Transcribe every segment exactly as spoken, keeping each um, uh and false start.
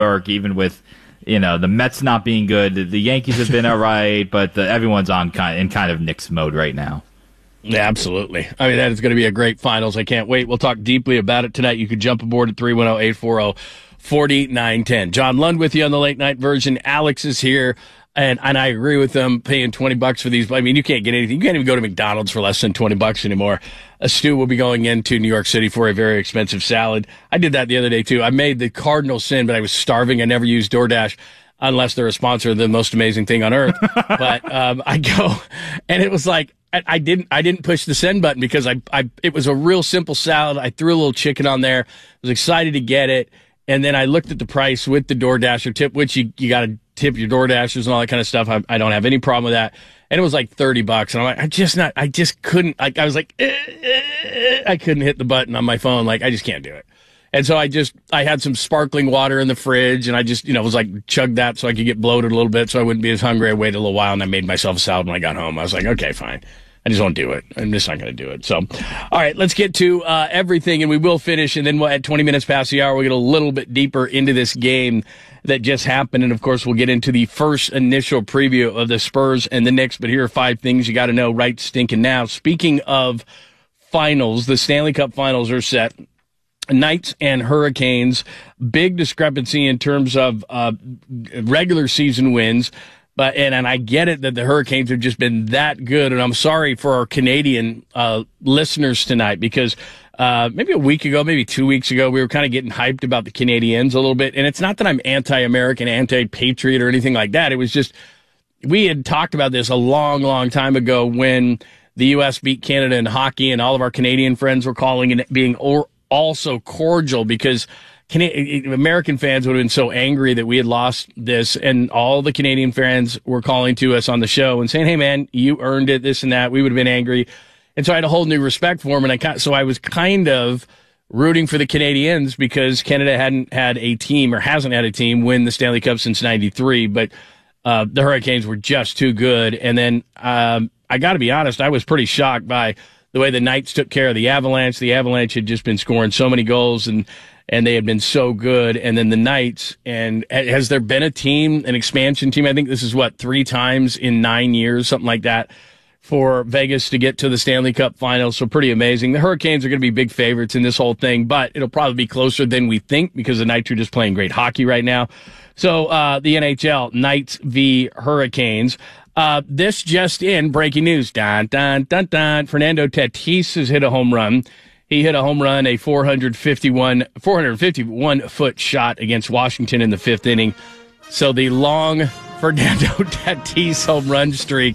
York, even with, you know, the Mets not being good. The, the Yankees have been all right, but the, everyone's on kind in kind of Knicks mode right now. Yeah, absolutely. I mean, that is going to be a great finals. I can't wait. We'll talk deeply about it tonight. You can jump aboard at three one zero, eight four zero, four nine one zero. John Lund with you on the late night version. Alex is here, and, and I agree with them paying twenty bucks for these. I mean, you can't get anything. You can't even go to McDonald's for less than twenty bucks anymore. A Stu will be going into New York City for a very expensive salad. I did that the other day, too. I made the cardinal sin, but I was starving. I never used DoorDash unless they're a sponsor of the most amazing thing on earth. But um, I go, and it was like, I didn't. I didn't push the send button because I. I. It was a real simple salad. I threw a little chicken on there. I was excited to get it, and then I looked at the price with the DoorDasher tip, which you you got to tip your DoorDashers and all that kind of stuff. I, I don't have any problem with that, and it was like thirty bucks. And I'm like, I just not. I just couldn't. Like I was like, eh, eh, eh. I couldn't hit the button on my phone. Like I just can't do it. And so I just, I had some sparkling water in the fridge, and I just, you know, was like, chugged that so I could get bloated a little bit so I wouldn't be as hungry. I waited a little while, and I made myself a salad when I got home. I was like, okay, fine. I just won't do it. I'm just not going to do it. So, all right, let's get to uh, everything, and we will finish, and then we'll, at twenty minutes past the hour, we'll get a little bit deeper into this game that just happened, and, of course, we'll get into the first initial preview of the Spurs and the Knicks, but here are five things you got to know right stinking now. Speaking of finals, the Stanley Cup finals are set. Knights and Hurricanes, big discrepancy in terms of uh, regular season wins. But and, and I get it that the Hurricanes have just been that good, and I'm sorry for our Canadian uh, listeners tonight because uh, maybe a week ago, maybe two weeks ago, we were kind of getting hyped about the Canadiens a little bit. And it's not that I'm anti-American, anti-patriot or anything like that. It was just we had talked about this a long, long time ago when the U S beat Canada in hockey, and all of our Canadian friends were calling and being or, also cordial because Can- American fans would have been so angry that we had lost this, and all the Canadian fans were calling to us on the show and saying, hey, man, you earned it, this and that. We would have been angry. And so I had a whole new respect for them, and I so I was kind of rooting for the Canadiens because Canada hadn't had a team or hasn't had a team win the Stanley Cup since ninety-three, but uh, the Hurricanes were just too good. And then um, I got to be honest, I was pretty shocked by the way the Knights took care of the Avalanche. The Avalanche had just been scoring so many goals, and and they had been so good. And then the Knights, and has there been a team, an expansion team? I think this is, what, three times in nine years, something like that, for Vegas to get to the Stanley Cup Finals. So pretty amazing. The Hurricanes are going to be big favorites in this whole thing, but it'll probably be closer than we think because the Knights are just playing great hockey right now. So uh, the N H L, Knights v. Hurricanes. Uh, this just in, breaking news. Dun, dun, dun, dun. Fernando Tatis has hit a home run. He hit a home run, a four fifty-one, four fifty-one foot shot against Washington in the fifth inning. So the long Fernando Tatis home run streak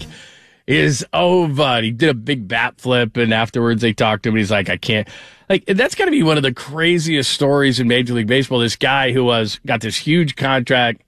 is over. He did a big bat flip, and afterwards they talked to him, and he's like, I can't. Like, that's got to be one of the craziest stories in Major League Baseball. This guy who was got this huge contract.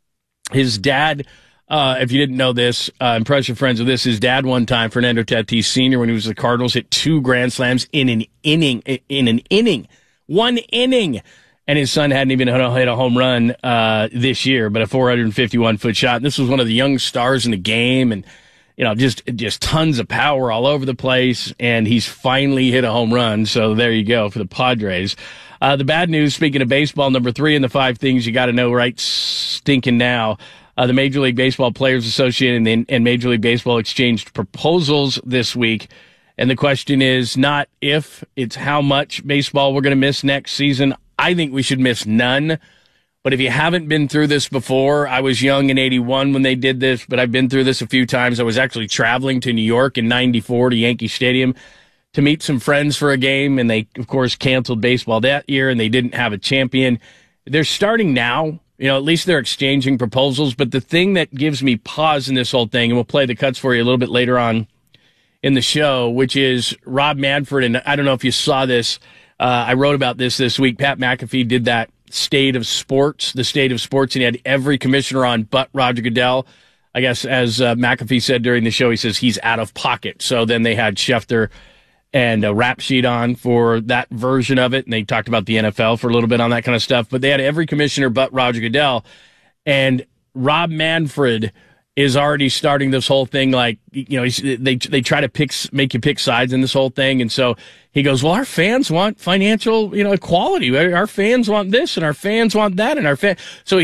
His dad... Uh, if you didn't know this, uh, impress your friends with this. His dad one time, Fernando Tatis Senior, when he was the Cardinals, hit two grand slams in an inning, in an inning, one inning. And his son hadn't even hit a home run, uh, this year, but a four fifty-one foot shot. And this was one of the young stars in the game, and, you know, just, just tons of power all over the place. And he's finally hit a home run. So there you go for the Padres. Uh, the bad news, speaking of baseball, number three in the five things you got to know right stinking now. Uh, the Major League Baseball Players Association and, and Major League Baseball exchanged proposals this week. And the question is not if, it's how much baseball we're going to miss next season. I think we should miss none. But if you haven't been through this before, I was young in eighty-one when they did this, but I've been through this a few times. I was actually traveling to New York in ninety-four to Yankee Stadium to meet some friends for a game. And they, of course, canceled baseball that year, and they didn't have a champion. They're starting now. You know, at least they're exchanging proposals. But the thing that gives me pause in this whole thing, and we'll play the cuts for you a little bit later on in the show, which is Rob Manfred. And I don't know if you saw this. Uh, I wrote about this this week. Pat McAfee did that state of sports, the state of sports, and he had every commissioner on but Roger Goodell. I guess, as uh, McAfee said during the show, he says he's out of pocket. So then they had Schefter and a rap sheet on for that version of it. And they talked about the N F L for a little bit on that kind of stuff. But they had every commissioner but Roger Goodell. And Rob Manfred is already starting this whole thing. Like, you know, he's, they they try to pick make you pick sides in this whole thing, and so he goes, well, our fans want financial, you know, equality. Our fans want this, and our fans want that, and our fan. So he